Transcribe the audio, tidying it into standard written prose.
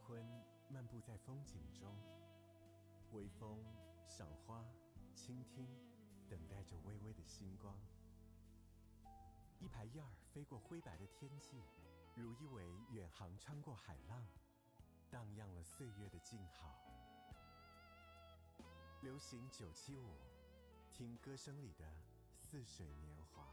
春漫步在风景中，微风、赏花、倾听，等待着微微的星光。一排燕儿飞过灰白的天际，如一尾远航穿过海浪，荡漾了岁月的静好。流行975，听歌声里的似水年华。